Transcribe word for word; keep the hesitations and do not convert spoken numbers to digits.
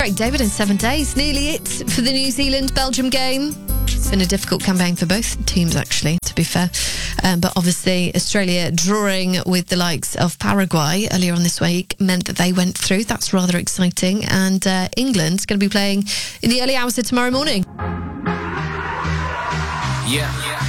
Craig David in seven days. Nearly it for the New Zealand-Belgium game. It's been a difficult campaign for both teams, actually, to be fair. Um, but obviously, Australia drawing with the likes of Paraguay earlier on this week meant that they went through. That's rather exciting. And uh, England's going to be playing in the early hours of tomorrow morning. Yeah, yeah.